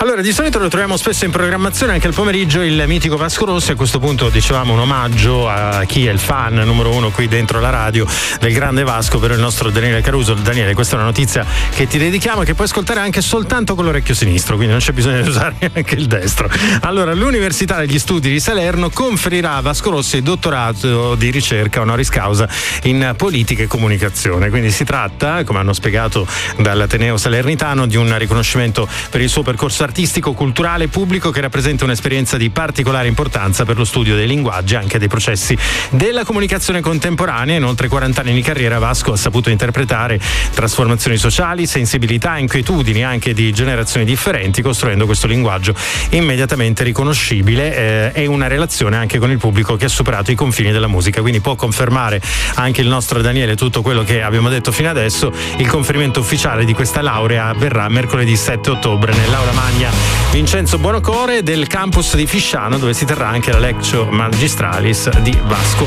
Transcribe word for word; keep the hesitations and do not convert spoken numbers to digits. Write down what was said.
Allora, di solito lo troviamo spesso in programmazione anche il pomeriggio, il mitico Vasco Rossi. A questo punto dicevamo un omaggio a chi è il fan numero uno qui dentro la radio del grande Vasco, per il nostro Daniele Caruso. Daniele, questa è una notizia che ti dedichiamo e che puoi ascoltare anche soltanto con l'orecchio sinistro, quindi non c'è bisogno di usare anche il destro. Allora, l'Università degli Studi di Salerno conferirà a Vasco Rossi il dottorato di ricerca honoris causa in politica e comunicazione. Quindi si tratta, come hanno spiegato dall'Ateneo Salernitano, di un riconoscimento per il suo percorso artistico, culturale e pubblico che rappresenta un'esperienza di particolare importanza per lo studio dei linguaggi e anche dei processi della comunicazione contemporanea. In oltre quaranta anni di carriera Vasco ha saputo interpretare trasformazioni sociali, sensibilità, inquietudini anche di generazioni differenti, costruendo questo linguaggio immediatamente riconoscibile eh, e una relazione anche con il pubblico che ha superato i confini della musica. Quindi può confermare anche il nostro Daniele tutto quello che abbiamo detto fino adesso. Il conferimento ufficiale di questa laurea avverrà mercoledì sette ottobre nell'aula magna Vincenzo Buonocore del campus di Fisciano, dove si terrà anche la Lectio Magistralis di Vasco